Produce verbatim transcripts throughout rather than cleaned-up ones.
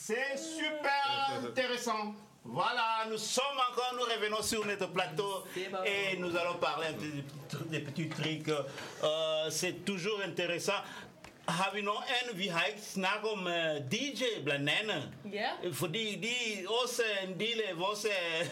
C'est super intéressant. Voilà, nous sommes encore, nous revenons sur notre plateau et nous allons parler un peu des petits trucs. Uh, c'est toujours intéressant. Har vi nogen anden? Vi har ikke snakket om uh, D J blandt andet. Ja. Fordi de er også en del af vores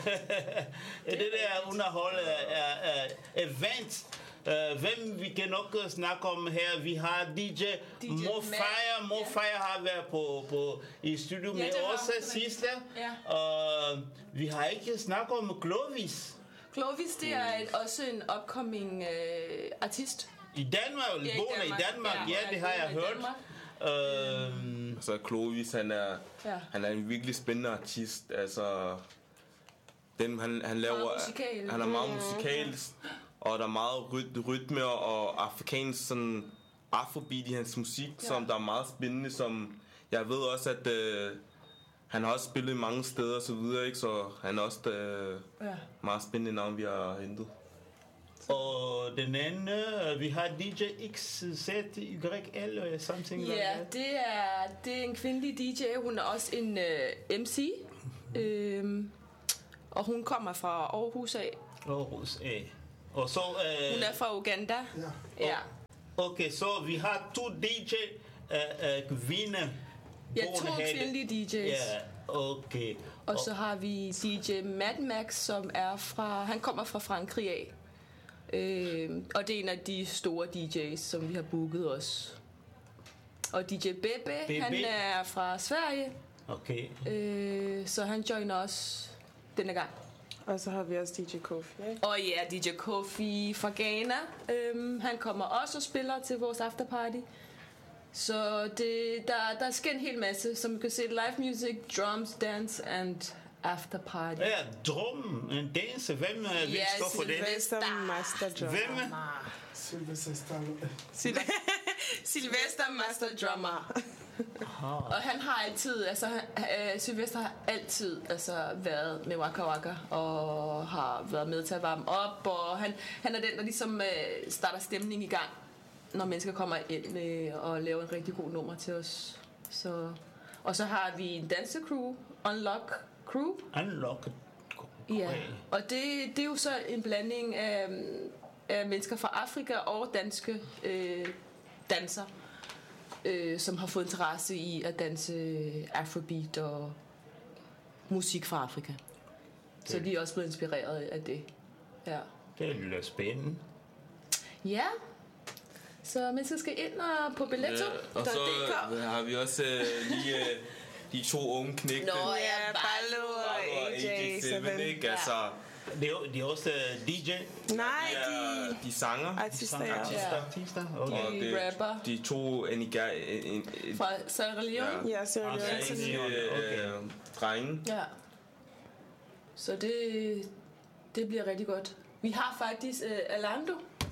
det, det der underhold uh, uh, event. Uh, hvem vi kan nok snakke om her. Vi har D J, D J Mofire. Mofire har været på, på, i studio ja, med os sidste. Ja. Uh, vi har ikke snakket om Clovis. Clovis, det er et, også en upcoming uh, artist. I Danmark, ja, i Danmark, i Danmark, ja, ja, det har jeg hørt. Øhm. Så Clovis, han er, ja. han er en virkelig spændende artist. Altså, den, han, han laver, han er meget musikalsk, og der er meget ry- rytme og afrikansk sådan afrobeat i hans musik, ja. Som der er meget spændende. Som jeg ved også, at øh, han har også spillet mange steder og så videre, ikke? Så han er også øh, ja. Meget spændende navn, vi har hentet. Og den anden, vi har D J X Z Y L eller something like ja, that. det er det er en kvindelig D J. Hun er også en uh, M C. øhm, og hun kommer fra Aarhus af. Aarhus af. Og så uh, hun er fra Uganda. Ja. Ja. Okay, så vi har to D J uh, uh, kvinder. Ja, to kvindelige D J's. Ja, okay. Og, og så har vi D J Mad Max, som er fra, han kommer fra Frankrig af. Øh, og det er en af de store D J's, som vi har booket også. Og D J Bebe, Bebe. Han er fra Sverige. Okay. Øh, så han joiner os denne gang. Og så har vi også D J Kofi. Og ja, D J Kofi fra Ghana. Øh, han kommer også og spiller til vores afterparty. Så det, der, der sker en hel masse, som du kan se: live music, drums, dance and after party. Ja, drum, en dance. Hvem er ja, står for det? Sylvester Master Drummer. Hvem? Sylvester Sylvester Master Drummer. Og han har altid, altså uh, Sylvester har altid altså været med Waka Waka og har været med til at varme op, og han, han er den, der ligesom uh, starter stemning i gang, når mennesker kommer ind med og laver en rigtig god nummer til os. Så, og så har vi en dansecrew, Unlock Crew. Unlock. Ja, og det, det er jo så en blanding af, af mennesker fra Afrika og danske øh, danser, øh, som har fået interesse i at danse afrobeat og musik fra Afrika. Det. Så de er også blevet inspireret af det. Ja. Det lyder spændende. Ja. Så mennesker skal ind og på Billetto. Ja, og så øh, har vi også øh, lige øh, de to unge knægte. Nå ja, Ballo og A J syv, ikke? Altså, de, de er også D J? Nej, de, de, de sanger. Artister, ja. Artister, artister. Okay. Og de rapper. De to Eniga, fra Sierra Leone. Ja, Sierra Leone. Ja, okay. Drenge. Ja. Så det, det bliver rigtig godt. Vi har faktisk uh, Alando.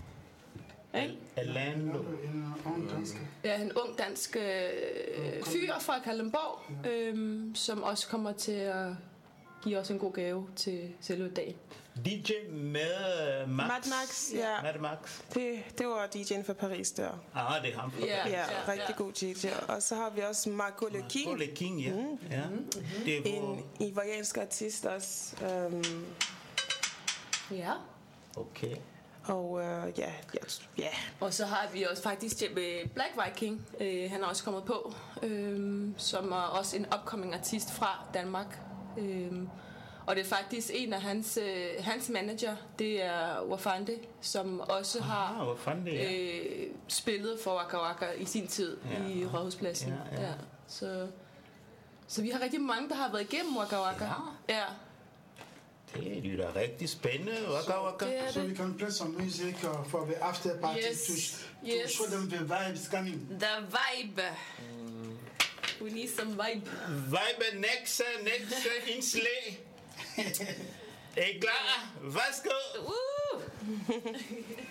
Alando. Ja, en ung dansk øh, fyr fra Kalundborg, øh, som også kommer til at give os en god gave til selve dagen. D J med Max. Mad Max, ja. Mad Max. Det, det var D J'en fra Paris der. Ah, det er ham fra Paris. Ja, ja, rigtig ja. God D J. Og så har vi også Marco Le King. Marco Le King, ja. Mm. ja. Mm-hmm. Det er en ivoriansk artist også. Um, ja. Okay. Og uh, ja, ja, ja. Og så har vi også faktisk Black Viking. Uh, han er også kommet på, uh, som er også en upcoming artist fra Danmark. Uh, og det er faktisk en af hans uh, hans manager, det er Wafande, som også ah, har Wafande, ja. uh, spillet for Waka Waka i sin tid ja. i Rådhuspladsen. Ja, ja. Ja. Så så vi har rigtig mange, der har været igennem Waka Waka. Ja. ja. Det lyder rigtig spændende. Waka Waka. So, so we can play some music uh, for the after party yes. to, to yes. show them the vibes coming. The vibe. Mm. We need some vibe. Vibe next, next indslag. Er I klar? Værsgo. Uh.